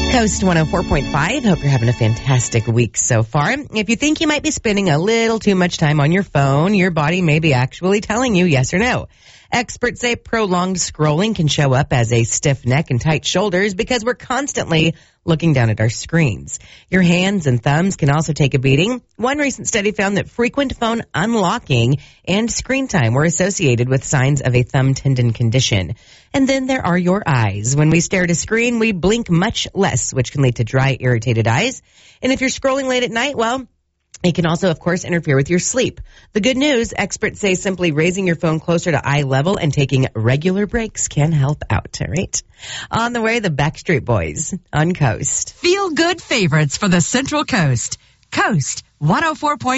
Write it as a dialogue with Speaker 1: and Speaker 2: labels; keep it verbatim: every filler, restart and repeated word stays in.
Speaker 1: Coast one oh four point five. Hope you're having a fantastic week so far. If you think you might be spending a little too much time on your phone, your body may be actually telling you yes or no. Experts say prolonged scrolling can show up as a stiff neck and tight shoulders because we're constantly looking down at our screens. Your hands and thumbs can also take a beating. One recent study found that frequent phone unlocking and screen time were associated with signs of a thumb tendon condition. And then there are your eyes. When we stare at a screen, we blink much less, which can lead to dry, irritated eyes. And if you're scrolling late at night, well, it can also, of course, interfere with your sleep. The good news, experts say simply raising your phone closer to eye level and taking regular breaks can help out, all right? On the way, the Backstreet Boys on Coast.
Speaker 2: Feel good favorites for the Central Coast. Coast one oh four point five.